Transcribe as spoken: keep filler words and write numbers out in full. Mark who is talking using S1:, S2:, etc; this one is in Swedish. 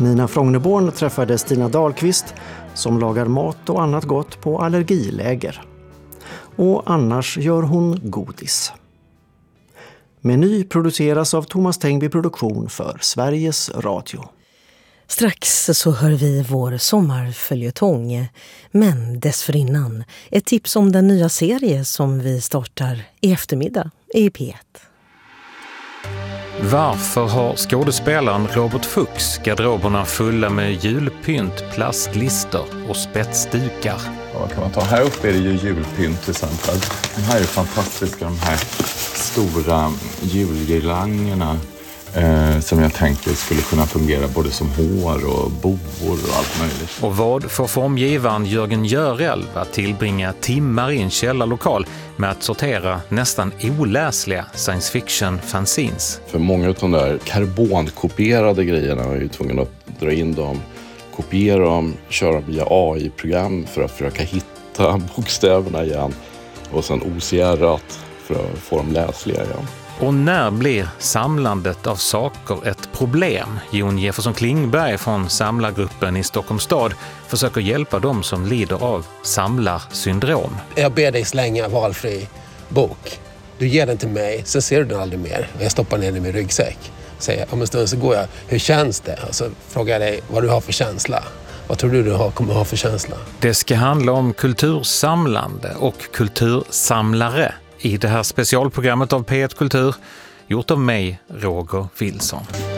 S1: Nina Frogneborn träffade Stina Dahlqvist som lagar mat och annat gott på allergiläger. Och annars gör hon godis. Meny produceras av Thomas Tengby Produktion för Sveriges Radio.
S2: Strax så hör vi vår sommarföljetong, men dessförinnan ett tips om den nya serie som vi startar i eftermiddag i P ett.
S3: Varför har skådespelaren Robert Fuchs garderoberna fulla med julpynt, plastlister och spetsdukar?
S4: Ja, vad kan man ta? Här uppe är det ju julpynt till exempel. De här är fantastiska, de här stora julgirlangerna. Eh, som jag tänkte skulle kunna fungera både som hår och boor och allt möjligt.
S3: Och vad får formgivaren Jörgen Görel att tillbringa timmar i en källarlokal med att sortera nästan oläsliga science fiction fanzines?
S5: För många av de där karbonkopierade grejerna är ju tvungen att dra in dem, kopiera dem, köra via A I-program för att försöka hitta bokstäverna igen och sen O C R-at för att få dem läsliga igen.
S3: Och när blir samlandet av saker ett problem? Jon Jefferson Klingberg från samlargruppen i Stockholms stad försöker hjälpa dem som lider av samlarsyndrom.
S6: Jag ber dig slänga valfri bok. Du ger den till mig, sen ser du den aldrig mer. Jag stoppar ner den i min ryggsäck. Säger, om en stund så går jag, hur känns det? Och så frågar jag dig vad du har för känsla. Vad tror du du har, kommer ha för känsla?
S3: Det ska handla om kultursamlande och kultursamlare i det här specialprogrammet av P ett Kultur, gjort av mig, Roger Wilson.